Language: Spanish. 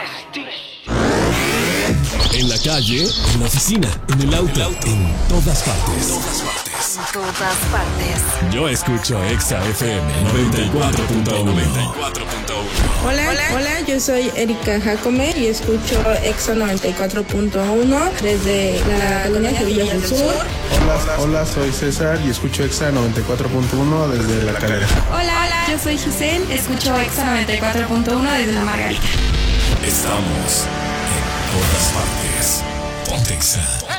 En la calle, en la oficina, en el auto, en todas partes. En todas partes. Yo escucho Exa FM 94.1. Hola, yo soy Erika Jacome y escucho Exa 94.1 desde la colonia Sevilla del Sur. Hola, soy César y escucho Exa 94.1 desde La Calera. Hola, yo soy Giselle, escucho Exa 94.1 desde La Margarita. Estamos en todas partes. Ponte Exa.